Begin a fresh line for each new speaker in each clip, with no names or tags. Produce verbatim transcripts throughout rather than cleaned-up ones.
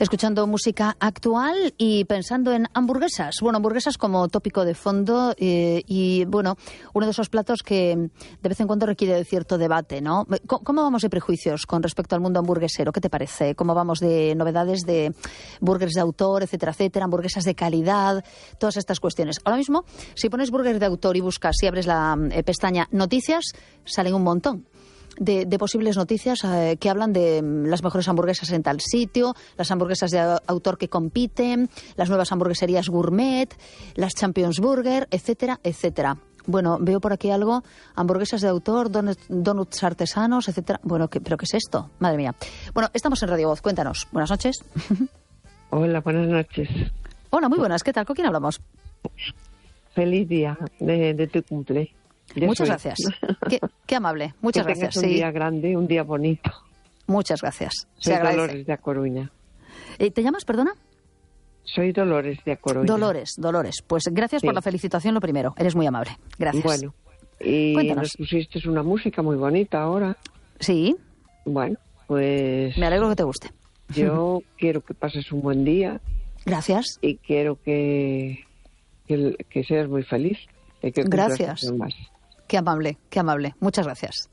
escuchando música actual y pensando en hamburguesas. Bueno, hamburguesas como tópico de fondo eh, y, bueno, uno de esos platos que de vez en cuando requiere de cierto debate, ¿no? ¿Cómo vamos de prejuicios con respecto al mundo hamburguesero? ¿Qué te parece? ¿Cómo vamos de novedades de burgers de autor, etcétera, etcétera, hamburguesas de calidad, todas estas cuestiones? Ahora mismo, si pones burgers de autor y buscas, si abres la eh, pestaña noticias, salen un montón. De, de posibles noticias eh, que hablan de mm, las mejores hamburguesas en tal sitio, las hamburguesas de a, autor que compiten, las nuevas hamburgueserías gourmet, las Champions Burger, etcétera, etcétera. Bueno, veo por aquí algo, hamburguesas de autor, donut, donuts artesanos, etcétera. Bueno, ¿qué, ¿pero qué es esto? Madre mía. Bueno, estamos en Radio Voz, cuéntanos. Buenas noches.
Hola, buenas noches.
Hola, muy buenas. ¿Qué tal? ¿Con quién hablamos?
Feliz día de, de tu cumple. Yo
Muchas
soy.
gracias. Qué, qué amable. Muchas
que
gracias.
Un
sí.
día grande, un día bonito.
Muchas gracias.
Soy
Se agradece.
Dolores de A Coruña.
Eh, ¿Te llamas, perdona?
Soy Dolores de A Coruña.
Dolores, Dolores. Pues gracias
Sí.
por la felicitación, lo primero. Eres muy amable. Gracias.
Bueno, y
Cuéntanos.
nos pusiste una música muy bonita ahora.
Sí,
Bueno, pues
me alegro que te guste.
yo quiero que pases un buen día
Gracias.
y quiero que, que, que seas muy feliz. Y que cumplas
Gracias.
años más.
Qué amable, qué amable. Muchas gracias.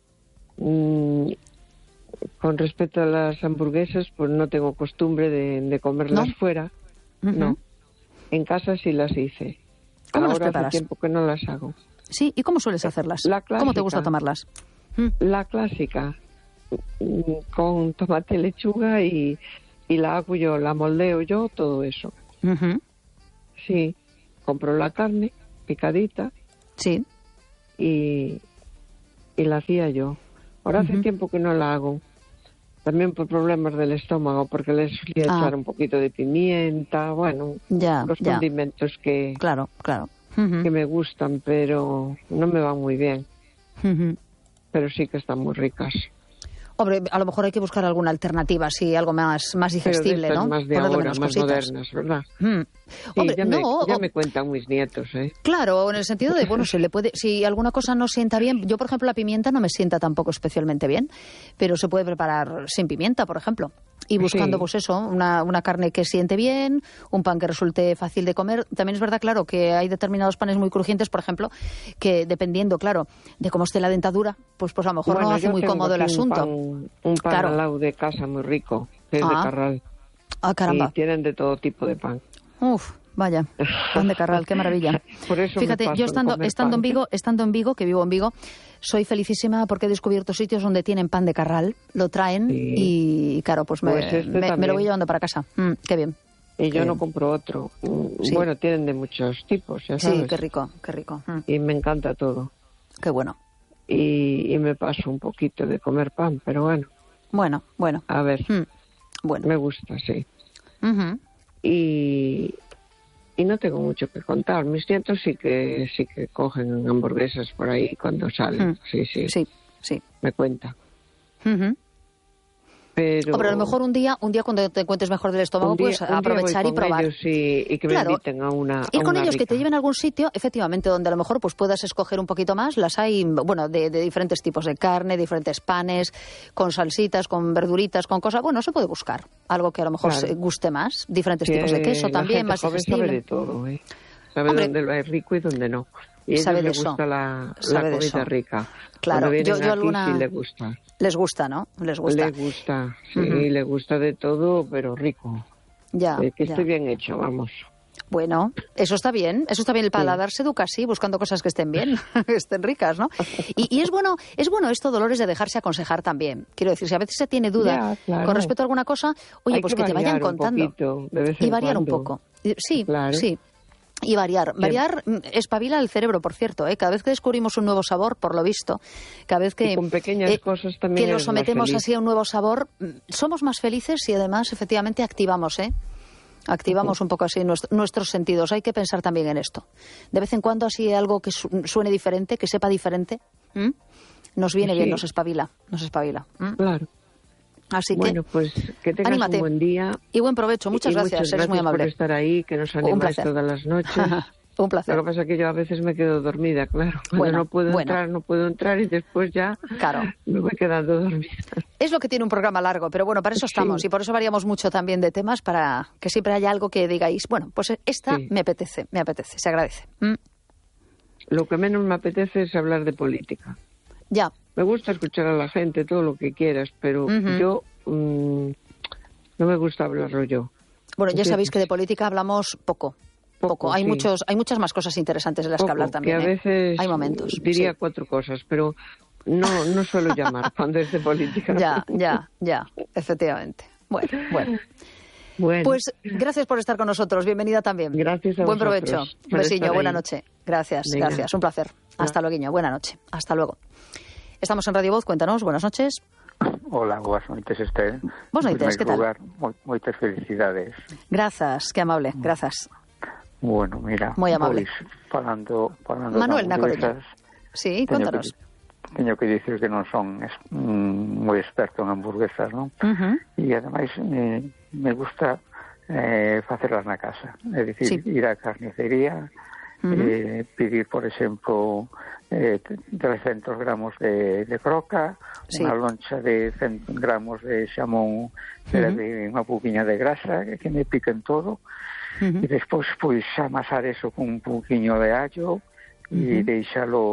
Mm, con respecto a las hamburguesas, pues no tengo costumbre de, de comerlas
¿No?
fuera.
Ujú.
No. En casa sí las hice.
¿Cómo las
Ahora
preparas?
hace tiempo que no las hago.
Sí, ¿y cómo sueles hacerlas?
La
¿Cómo te gusta
clásica.
tomarlas? Mm,
La clásica, mm, con tomate y lechuga y, y la hago yo, la moldeo yo, todo eso.
ujú.
Sí, compro la carne picadita
Sí.
y, y la hacía yo. Ahora hace
Ujú.
tiempo que no la hago. También por problemas del estómago, porque le solía
Ah.
echar un poquito de pimienta, bueno,
Ya,
los
ya.
condimentos que,
Claro, claro. Ujú,
que me gustan, pero no me van muy bien.
ujú.
Pero sí que están muy ricas.
Hombre, a lo mejor hay que buscar alguna alternativa, sí, algo más, más
Pero de
digestible,
estas
¿no?
más de
Ponerle
ahora,
menos
más
cositas.
modernas, ¿verdad?
Mm.
Sí,
Hombre,
ya, me,
no,
ya
o-
me cuentan mis nietos, ¿eh?
Claro, en el sentido de, bueno, se le puede, si alguna cosa no sienta bien, yo por ejemplo la pimienta no me sienta tampoco especialmente bien, pero se puede preparar sin pimienta, por ejemplo, y buscando
Sí.
pues eso, una, una carne que siente bien, un pan que resulte fácil de comer. También es verdad, claro, que hay determinados panes muy crujientes, por ejemplo, que dependiendo, claro, de cómo esté la dentadura, pues pues a lo mejor
Bueno,
no hace
yo
muy
tengo
cómodo el
aquí
asunto.
Un pan, un pan
Claro.
al lado de casa muy rico, que es de
Ah.
Carral.
Ah, caramba.
Y tienen de todo tipo de pan.
Uf, vaya, pan de Carral, qué maravilla.
Por eso me
Fíjate,
paso
yo
de
estando,
comer
estando en
pan.
Vigo, estando en Vigo, que vivo en Vigo, soy felicísima porque he descubierto sitios donde tienen pan de Carral, lo traen
Sí.
y claro, pues me,
Pues este
me- me lo
también.
voy llevando para casa. Mm, qué bien.
Y yo
Qué-
no compro otro. Mm,
Sí.
Bueno, tienen de muchos tipos, ya sabes.
Sí, qué rico, qué rico. Mm,
Y me encanta todo.
qué bueno.
Y, y me paso un poquito de comer pan, pero bueno,
Bueno, bueno.
a ver,
Mm, bueno.
me gusta, sí.
Ujú.
Y, y no tengo mucho que contar. Mis nietos sí que sí que cogen hamburguesas por ahí cuando salen.
Mm.
Sí, sí,
Sí, sí.
me cuenta.
Ujú.
Pero
Hombre, a lo mejor un día, un día cuando te encuentres mejor del estómago,
un día-
pues
un día
aprovechar
voy
y
con
probar.
ellos y, y que
Claro.
me inviten a una a
Ir con
una
ellos, que te
rica.
lleven a algún sitio, efectivamente, donde a lo mejor pues puedas escoger un poquito más. Las hay, bueno, de, de diferentes tipos de carne, diferentes panes, con salsitas, con verduritas, con cosas. Bueno, se puede buscar algo que a lo mejor
Claro.
se guste más. Diferentes
Que
tipos de queso
la
también,
gente
más
joven sabe de
digestible.
todo, ¿eh? Sabe
Hombre,
dónde lo es rico y dónde no. Y a ellos
sabe de
les
eso.
gusta la,
Sabe
la
de
comida
eso.
rica.
Claro,
Cuando vienen
yo- yo
aquí
alguna-
sí les gusta.
Les gusta, ¿no? Les gusta.
Les gusta, sí,
Ujú.
les gusta de todo, pero rico.
Ya,
Eh, que
ya.
esté bien hecho, vamos.
Bueno, eso está bien, eso está bien, el paladar se educa así, buscando cosas que estén bien, que estén ricas, ¿no? Y, y es bueno, es bueno esto, Dolores, de dejarse aconsejar también. Quiero decir, si a veces se tiene duda
Ya, claro.
con respecto a alguna cosa, oye,
Hay
pues
que
que, te vayan
variar un
contando.
poquito, de vez
Y
en
variar un
cuando.
poco. Y- Sí,
Claro.
sí. Y variar. Variar mm, espabila el cerebro, por cierto, ¿eh? Cada vez que descubrimos un nuevo sabor, por lo visto, cada vez que,
Y con pequeñas
eh,
cosas también
que lo
eres más
sometemos
feliz.
así a un nuevo sabor, mm, somos más felices y además, efectivamente, activamos, ¿eh? Activamos un poco así nuestro- nuestros sentidos. Hay que pensar también en esto. De vez en cuando así algo que su- suene diferente, que sepa diferente, ¿m? nos viene
Sí.
bien, nos espabila, nos espabila. ¿m?
Claro.
Así
Bueno,
que,
pues que tengas
anímate.
un buen día.
Y buen provecho. Muchas
y
gracias,
muchas
eres muy
gracias
amable.
por estar ahí, que nos
Un
animáis
placer.
todas las noches.
Un placer.
Lo que pasa es que yo a veces me quedo dormida, claro. Cuando
Bueno,
no puedo
bueno.
entrar, no puedo entrar y después ya
Claro.
me voy quedando dormida.
Es lo que tiene un programa largo, pero bueno, para eso estamos
Sí.
y por eso variamos mucho también de temas, para que siempre haya algo que digáis, bueno, pues esta
Sí.
me apetece, me apetece, se agradece. Mm.
Lo que menos me apetece es hablar de política.
Ya,
Me gusta escuchar a la gente, todo lo que quieras, pero
Ujú.
yo mm, no me gusta hablarlo yo.
bueno, ya
¿Entiendes?
sabéis que de política hablamos poco, poco.
Poco,
Hay
sí.
muchos, hay muchas más cosas interesantes de las
Poco,
que hablar también.
que a
¿eh?
veces
Hay momentos.
diría
sí.
cuatro cosas, pero no, no suelo llamar cuando es de política.
Ya, ya, ya, efectivamente. Bueno, bueno.
Bueno,
Pues gracias por estar con nosotros. Bienvenida también.
Gracias a
Buen
vosotros
provecho.
por
Besiño,
estar
buena
ahí.
noche. Gracias,
Venga.
gracias. Un placer. Hasta luego. Buena noche. Hasta luego. Estamos en Radio Voz. Cuéntanos. Buenas noches.
Hola, boas noites, Esther.
Boas noites, que tal?
lugar, moi, moitas felicidades.
Grazas, que amable. Grazas.
Bueno, mira,
Moi amable.
pois, falando, falando
Manuel, na
de
Coruña.
hamburguesas,
Sí,
teño
cuéntanos.
que, teño que dicir que non son es, mm, moi experto en hamburguesas, non?
Ujú.
E ademais eh, me gusta eh, facerlas na casa. É dicir,
Sí.
ir á carnicería,
Ujú.
eh, pedir, por exemplo, eh, trescentos gramos de, de croca,
Sí.
unha loncha de cen gramos de xamón, pero
Ujú.
de unha pouquiña de grasa, que me piquen todo,
Ujú.
e despois, pois, amasar eso con un pouquiño de allo, e
Ujú.
deixalo,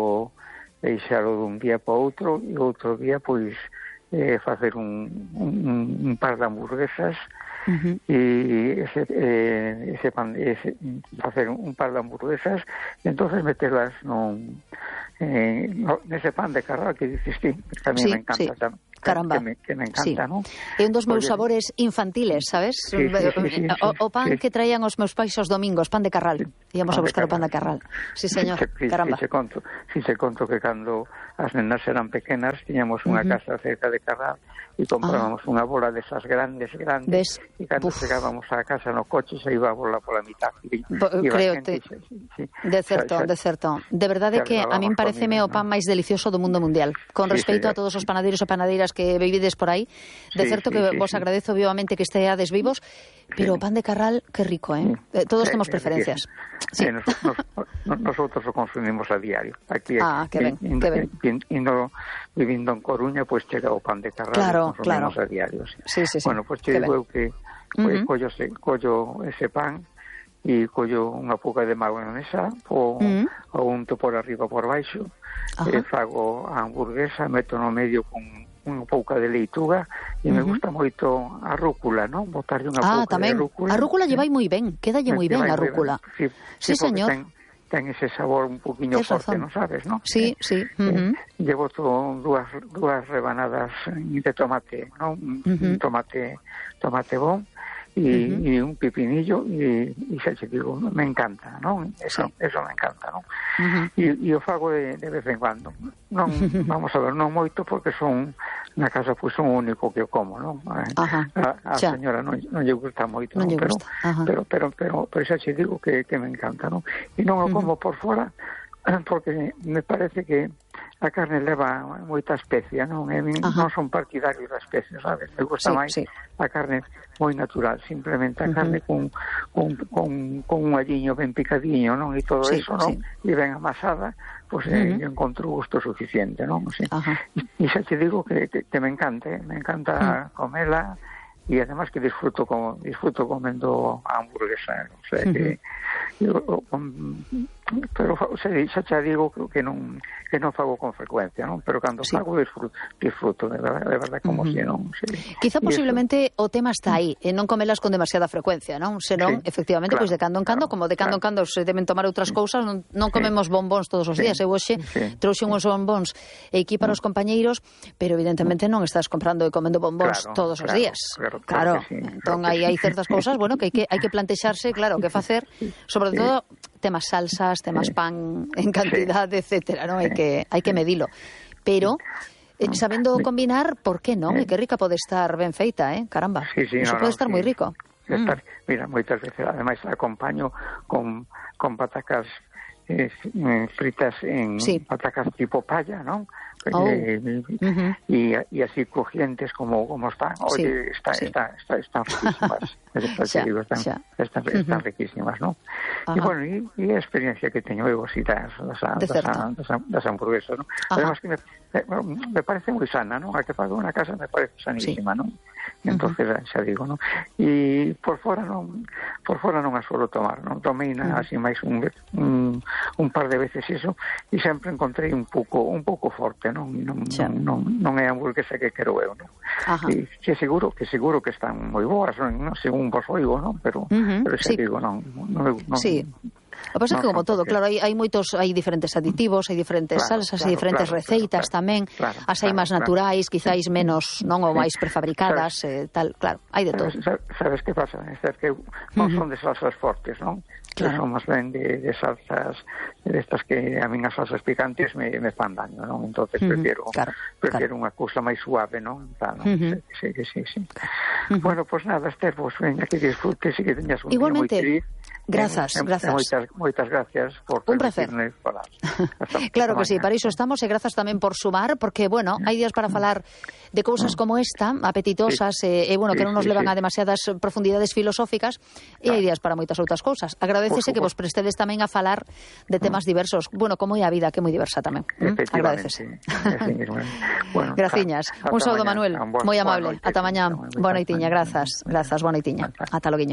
deixalo dun día para outro, e outro día, pois, eh, facer un, un, un par de hamburguesas,
Ujú.
y ese, eh, ese pan, ese, facer un par de hamburguesas e entonces meterlas non, eh, no, nese pan de carral que dices ti, que tamén
Sí,
me encanta,
sí.
tam,
Caramba.
que me, que me encanta,
Sí.
non?
É un dos meus
Oye,
sabores infantiles, sabes?
Sí, sí, sí, sí,
o, o pan
sí.
que traían os meus pais os domingos, pan de carral. Íamos a
Pan de
buscar o pan de
Carral.
carral. Sí, señor.
Si, si,
Caramba.
si se conto, si se conto que cando as nenas eran pequenas tiñamos unha
Ujú.
casa cerca de Carral e comprábamos unha bola desas grandes, grandes,
Ves?
e cando
Uf.
chegábamos á casa no coche se iba a bola pola mitad. E,
Bo-
e iba
créote.
xente, sí, sí, sí.
De certo,
Xa- xa-
de certo. De verdade
xa
que a min
levábamos
pareceme o
comida,
pan
non?
máis delicioso do mundo mundial. Con
Sí,
respeito
sí,
a todos os panadeiros e panadeiras que vivides por aí, de
Sí,
certo
sí,
que
sí,
vos
sí.
agradezo vivamente que esteades vivos, pero o pan de carral, que rico, eh? Eh, Todos
Eh,
temos
eh,
preferencias.
Sí.
Sí.
Eh, nos, nos, nos, nosotros lo consumimos a diario. Aquí,
Ah, que ben,
in,
que ben.
in, in, in, vivindo en Coruña, pues chega o pan de carral
Claro,
e consumimos
claro.
a diario. Sí.
Sí, sí, sí.
Bueno, pues te
Que
digo eu que pues,
Ujú.
collo, ese, collo ese pan e collo unha pouca de mayonesa o,
Ujú.
o unto por arriba por baixo,
Ajá.
e fago a hamburguesa, meto no medio con unha pouca de leituga e me
Ujú.
gusta moito a rúcula, non? Botarlle unha
Ah,
pouca
tamén.
de rúcula.
A rúcula lle vai moi ben, quédalle moi ben a rúcula.
Sí,
Sí,
sí,
señor.
Ten, ten ese sabor un poquinho
Tes
forte,
razón.
non sabes, non?
Sí, sí. Ujú.
Eh, llevo todo dúas, dúas rebanadas de tomate, non? Un
Ujú.
tomate, tomate bon e,
Ujú.
e un pepinillo e, e xa te digo, me encanta, non? Eso,
Sí.
eso me encanta, non?
Ujú.
E, e o fago de, de vez en cuando. Non, vamos a ver, non moito porque son na casa pois son o único que o como, non? Eh,
Ajá,
A, a
xa.
señora non, non lle gusta moito,
Non lle
pero,
gusta, ajá.
pero pero pero pero xa che digo que, que me encanta, non? E non o
Ujú.
como por fora porque me parece que a carne leva moita especia, non? E min
Ajá.
non son partidarios da especia, sabes? Me gusta
Sí,
máis
sí.
a carne moi natural, simplemente a
Ujú.
carne con, con, con, con un alliño ben picadiño, non? E todo
Sí,
eso, non?
sí.
E ben amasada, pois pues,
Ujú.
eh, encontro gusto suficiente, non? Sí.
Ajá.
E xa te digo que, que, que me encanta, eh? me encanta
Mm.
comela e además que disfruto como disfruto comendo a hamburguesa, o sea que eu, eu, um, pero o sea, xa te digo que, que non que non fago con frecuencia, non? Pero cando
Sí.
fago disfruto, disfruto de verdade, de verdade como
Ujú.
se non, sí.
Quizá
E
posiblemente o tema está aí, en non comelas con demasiada frecuencia, non? Senón,
Sí,
efectivamente,
claro,
pois de cando en cando,
claro,
como de cando en cando se deben tomar outras cousas, non, non
Sí.
comemos bombóns todos os
Sí,
días. Eu hoxe
sí,
trouxe uns bombóns aquí para os compañeiros, pero evidentemente non estás comprando e comendo bombóns
Claro,
todos os
claro,
días.
claro, claro que sí,
entón
claro que
aí
sí.
hai certas cousas, bueno, que hai que hai que plantexarse, claro, que facer, sobre todo temas salsas, temas pan en cantidad, etcétera, non? Hai que hai que medilo. Pero eh, sabendo combinar, por que non? E que rica pode estar ben feita, eh? Caramba.
Sí, sí,
Eso
no,
pode
no,
estar
sí.
moi rico.
Estar, mira, moitas veces, ademais, acompaño con, con patacas eh, fritas en
Sí.
patacas tipo palla, non?
Oh.
Eh,
uh-huh.
y, y así crujientes como, como están. Oye,
sí,
está,
sí.
está, está, están riquísimas.
xa,
digo, están,
xa.
están,
Uh-huh.
están riquísimas, ¿no?
Ajá.
Y bueno, y, y a experiencia que teño eu así das, das, das, das, das, das hamburguesas, ¿no?
Ajá.
Además que me, me parece moi sana, ¿no? A que pago unha casa me parece sanísima, sí. ¿no? Entonces, uh-huh. xa digo, ¿no? E por fora non por fora non a suelo tomar, non tomei na, uh-huh. así máis un, un un par de veces iso e sempre encontrei un pouco un pouco forte, non non, non, non é a hamburguesa que quero eu, non? E que seguro que seguro que están moi boas, non, según vos oigo, non? Pero uh-huh. pero xa sí. digo, non, non, non
sí. Lo que pasa no, es que como todo, claro, hai, hai moitos, hai diferentes aditivos, hai diferentes
claro,
salsas,
claro,
hai diferentes
claro,
receitas
claro,
tamén,
claro,
as hai
claro,
máis
claro.
naturais, quizáis menos, non, ou máis prefabricadas, eh, tal, claro, hai de todo.
Sabes, sabes que pasa? É que non uh-huh. son de salsas fortes, non? Claro. Son máis ben de, de salsas, de estas que a min as salsas picantes me, me fan daño, non? Entonces uh-huh. prefiero,
claro,
prefiero
claro.
unha cousa máis suave, non? Tal, non?
Uh-huh.
Sí, sí, sí, sí.
Uh-huh.
Bueno, pues nada, Esther, pues venga, que disfrutes e que teñas un
igualmente,
día moi feliz.
Grazas,
eh,
grazas.
Moitas, moitas gracias por
un placer.
falar.
Claro que sí, para iso estamos e grazas tamén por sumar, porque, bueno, hai días para falar de cousas como esta, apetitosas, sí. e, eh, bueno, que non nos sí, levan sí. a demasiadas profundidades filosóficas, e claro. hai días para moitas outras cousas. Agradecese que vos prestedes tamén a falar de temas mm. diversos, bueno, como é a vida, que é moi diversa tamén. Agradecese.
Sí, bueno,
graciñas. Un saúdo, Manuel, moi amable. Ata mañá. Boa noitiña, grazas. Grazas, boa noitiña. Ata loguiño.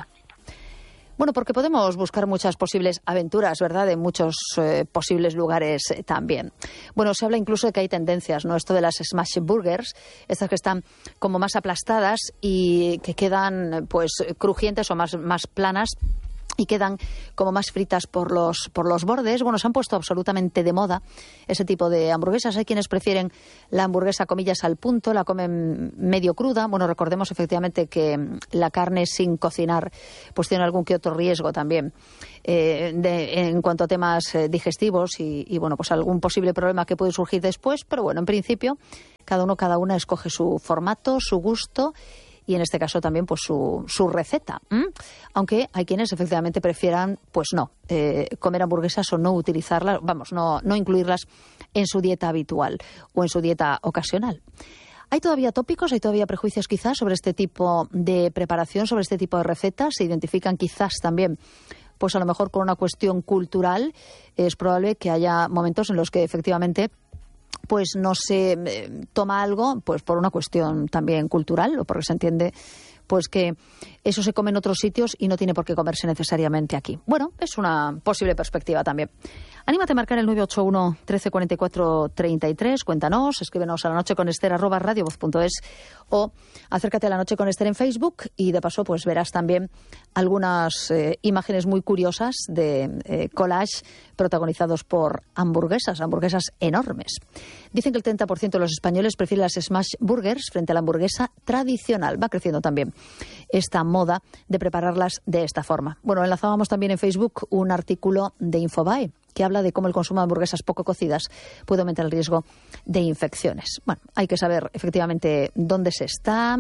Bueno, porque podemos buscar muchas posibles aventuras, ¿verdad?, en muchos eh, posibles lugares eh, también. Bueno, se habla incluso de que hay tendencias, ¿no? Esto de las smash burgers, estas que están como más aplastadas y que quedan, pues, crujientes o más, más planas, y quedan como más fritas por los por los bordes. Bueno, se han puesto absolutamente de moda ese tipo de hamburguesas. Hay quienes prefieren la hamburguesa, comillas, al punto, la comen medio cruda. Bueno, recordemos efectivamente que la carne sin cocinar pues tiene algún que otro riesgo también eh, de, en cuanto a temas eh, digestivos y, y, bueno, pues algún posible problema que puede surgir después. Pero bueno, en principio, cada uno, cada una escoge su formato, su gusto y en este caso también pues su, su receta. ¿Mm? Aunque hay quienes efectivamente prefieran, pues no, eh, comer hamburguesas o no utilizarlas, vamos, no, no incluirlas en su dieta habitual o en su dieta ocasional. Hay todavía tópicos, hay todavía prejuicios quizás sobre este tipo de preparación, sobre este tipo de recetas. Se identifican quizás también, pues a lo mejor con una cuestión cultural. Es probable que haya momentos en los que efectivamente pues no se eh, toma algo pues por una cuestión también cultural o porque se entiende pues que eso se come en otros sitios y no tiene por qué comerse necesariamente aquí. Bueno, es una posible perspectiva también. Anímate a marcar el nueve ocho uno, trece cuarenta y cuatro, treinta y tres, cuéntanos, escríbenos a la noche con Esther arroba radiovoz punto es o acércate a La Noche con Esther en Facebook y de paso pues verás también algunas eh, imágenes muy curiosas de eh, collage protagonizados por hamburguesas, hamburguesas enormes. Dicen que el treinta por ciento de los españoles prefieren las smash burgers frente a la hamburguesa tradicional. Va creciendo también esta moda de prepararlas de esta forma. Bueno, enlazábamos también en Facebook un artículo de Infobae que habla de cómo el consumo de hamburguesas poco cocidas puede aumentar el riesgo de infecciones. Bueno, hay que saber efectivamente dónde se está,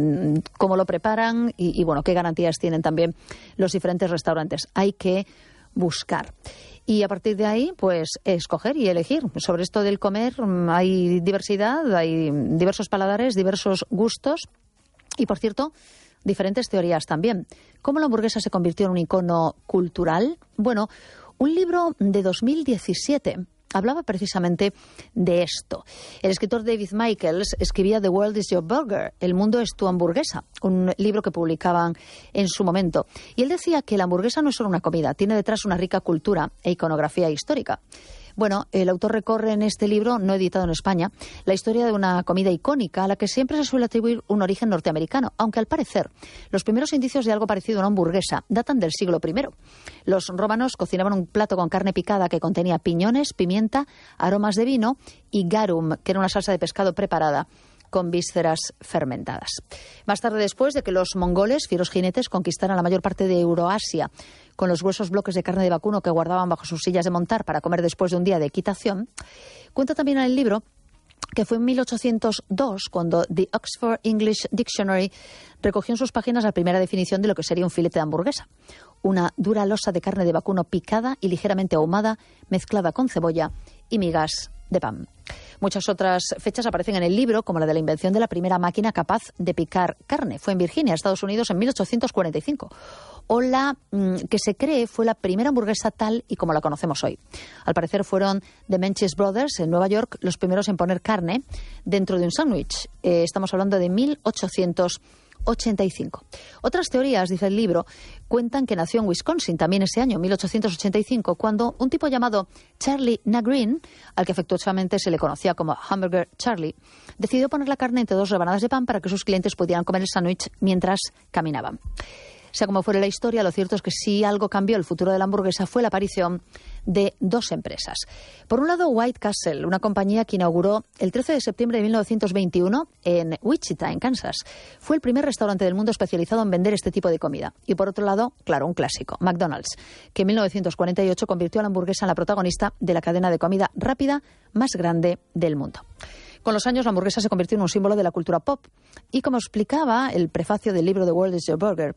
cómo lo preparan y, y bueno, qué garantías tienen también los diferentes restaurantes. Hay que buscar. Y a partir de ahí, pues, escoger y elegir. Sobre esto del comer hay diversidad, hay diversos paladares, diversos gustos y, por cierto, diferentes teorías también. ¿Cómo la hamburguesa se convirtió en un icono cultural? Bueno, un libro de dos mil diecisiete hablaba precisamente de esto. El escritor David Michaels escribía The World is Your Burger, El mundo es tu hamburguesa, un libro que publicaban en su momento. Y él decía que la hamburguesa no es solo una comida, tiene detrás una rica cultura e iconografía histórica. Bueno, el autor recorre en este libro, no editado en España, la historia de una comida icónica a la que siempre se suele atribuir un origen norteamericano, aunque al parecer los primeros indicios de algo parecido a una hamburguesa datan del siglo primero. Los romanos cocinaban un plato con carne picada que contenía piñones, pimienta, aromas de vino y garum, que era una salsa de pescado preparada con vísceras fermentadas. Más tarde, después de que los mongoles, fieros jinetes, conquistaran la mayor parte de Euroasia con los gruesos bloques de carne de vacuno que guardaban bajo sus sillas de montar para comer después de un día de equitación, cuenta también en el libro que fue en mil ochocientos dos cuando The Oxford English Dictionary recogió en sus páginas la primera definición de lo que sería un filete de hamburguesa. Una dura losa de carne de vacuno picada y ligeramente ahumada, mezclada con cebolla y migas de pan. Muchas otras fechas aparecen en el libro, como la de la invención de la primera máquina capaz de picar carne. Fue en Virginia, Estados Unidos, en mil ochocientos cuarenta y cinco. O la mmm, que se cree fue la primera hamburguesa tal y como la conocemos hoy. Al parecer fueron The Menchie's Brothers, en Nueva York, los primeros en poner carne dentro de un sándwich. Eh, estamos hablando de mil ochocientos ochenta y cinco. Otras teorías, dice el libro, cuentan que nació en Wisconsin también ese año, mil ochocientos ochenta y cinco, cuando un tipo llamado Charlie Nagrin, al que afectuosamente se le conocía como Hamburger Charlie, decidió poner la carne entre dos rebanadas de pan para que sus clientes pudieran comer el sándwich mientras caminaban. Sea como fuera la historia, lo cierto es que si algo cambió el futuro de la hamburguesa fue la aparición de dos empresas. Por un lado, White Castle, una compañía que inauguró el trece de septiembre de mil novecientos veintiuno en Wichita, en Kansas. Fue el primer restaurante del mundo especializado en vender este tipo de comida. Y por otro lado, claro, un clásico, McDonald's, que en mil novecientos cuarenta y ocho convirtió a la hamburguesa en la protagonista de la cadena de comida rápida más grande del mundo. Con los años, la hamburguesa se convirtió en un símbolo de la cultura pop. Y como explicaba el prefacio del libro The World is Your Burger,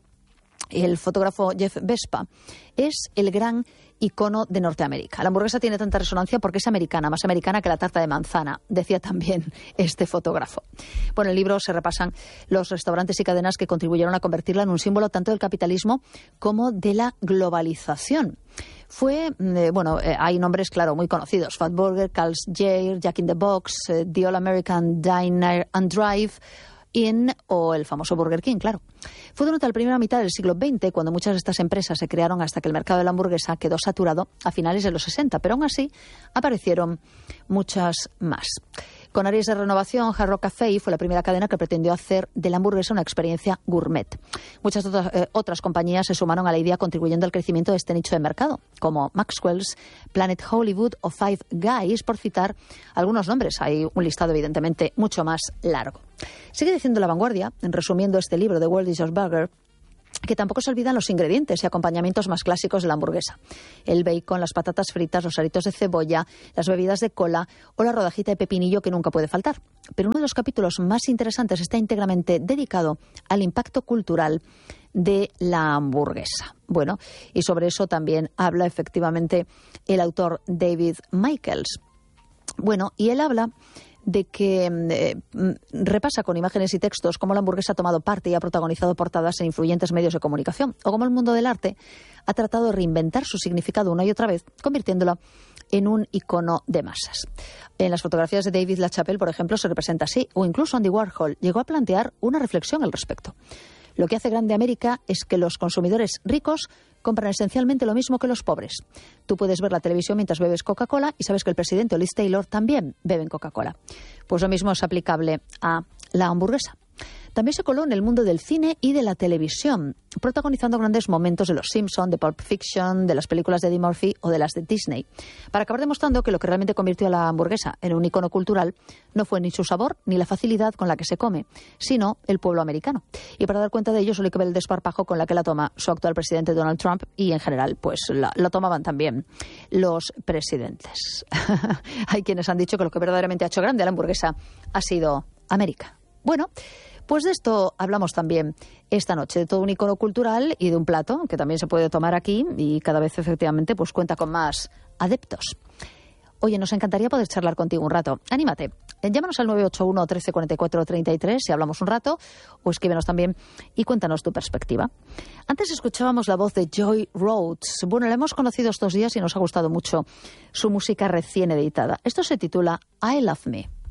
el fotógrafo Jeff Vespa, es el gran icono de Norteamérica. La hamburguesa tiene tanta resonancia porque es americana, más americana que la tarta de manzana, decía también este fotógrafo. Bueno, en el libro se repasan los restaurantes y cadenas que contribuyeron a convertirla en un símbolo tanto del capitalismo como de la globalización. Fue, eh, bueno, eh, hay nombres, claro, muy conocidos. Fatburger, Carl's Jr., Jack in the Box, eh, The All American Diner and Drive, In o el famoso Burger King, claro. Fue durante la primera mitad del siglo veinte cuando muchas de estas empresas se crearon hasta que el mercado de la hamburguesa quedó saturado a finales de los sesenta, pero aún así aparecieron muchas más. Con áreas de renovación, Hard Rock Café fue la primera cadena que pretendió hacer de la hamburguesa una experiencia gourmet. Muchas otras, eh, otras compañías se sumaron a la idea contribuyendo al crecimiento de este nicho de mercado, como Maxwell's, Planet Hollywood o Five Guys, por citar algunos nombres. Hay un listado evidentemente mucho más largo. Sigue diciendo La Vanguardia, resumiendo este libro, The World is Your Burger, que tampoco se olvidan los ingredientes y acompañamientos más clásicos de la hamburguesa. El bacon, las patatas fritas, los aritos de cebolla, las bebidas de cola o la rodajita de pepinillo que nunca puede faltar. Pero uno de los capítulos más interesantes está íntegramente dedicado al impacto cultural de la hamburguesa. Bueno, y sobre eso también habla efectivamente el autor David Michaels. Bueno, y él habla de que eh, repasa con imágenes y textos cómo la hamburguesa ha tomado parte y ha protagonizado portadas en influyentes medios de comunicación, o cómo el mundo del arte ha tratado de reinventar su significado una y otra vez, convirtiéndolo en un icono de masas. En las fotografías de David LaChapelle, por ejemplo, se representa así, o incluso Andy Warhol llegó a plantear una reflexión al respecto. Lo que hace grande América es que los consumidores ricos compran esencialmente lo mismo que los pobres. Tú puedes ver la televisión mientras bebes Coca-Cola y sabes que el presidente o Liz Taylor también beben Coca-Cola. Pues lo mismo es aplicable a la hamburguesa. También se coló en el mundo del cine y de la televisión, protagonizando grandes momentos de Los Simpson, de Pulp Fiction, de las películas de Eddie Murphy o de las de Disney, para acabar demostrando que lo que realmente convirtió a la hamburguesa en un icono cultural no fue ni su sabor ni la facilidad con la que se come, sino el pueblo americano. Y para dar cuenta de ello solo hay que ver el desparpajo con la que la toma su actual presidente Donald Trump y en general pues la, la tomaban también los presidentes. Hay quienes han dicho que lo que verdaderamente ha hecho grande a la hamburguesa ha sido América. Bueno, pues de esto hablamos también esta noche, de todo un icono cultural y de un plato que también se puede tomar aquí y cada vez efectivamente pues cuenta con más adeptos. Oye, nos encantaría poder charlar contigo un rato. Anímate. Llámanos al nueve ocho uno, trece, cuarenta y cuatro, treinta y tres si hablamos un rato, o escríbenos también y cuéntanos tu perspectiva. Antes escuchábamos la voz de Joy Rhodes. Bueno, la hemos conocido estos días y nos ha gustado mucho su música recién editada. Esto se titula I Love Me.